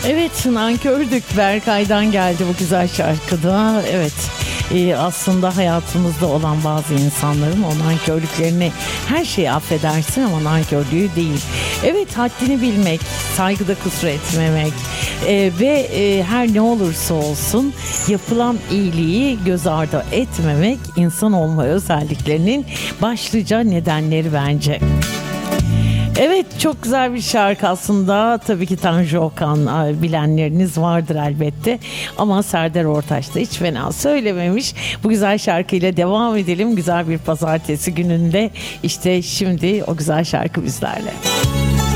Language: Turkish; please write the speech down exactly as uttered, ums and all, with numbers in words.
Evet, nankördük. Berkay'dan geldi bu güzel şarkıda. Evet, e, aslında hayatımızda olan bazı insanların o nankörlüklerini her şeyi affedersin ama nankörlüğü değil. Evet, haddini bilmek, saygıda kusur etmemek e, ve e, her ne olursa olsun yapılan iyiliği göz ardı etmemek insan olma özelliklerinin başlıca nedenleri bence. Evet, çok güzel bir şarkı aslında. Tabii ki Tanju Okan bilenleriniz vardır elbette. Ama Serdar Ortaç da hiç fena söylememiş. Bu güzel şarkıyla devam edelim. Güzel bir pazartesi gününde işte şimdi o güzel şarkı bizlerle.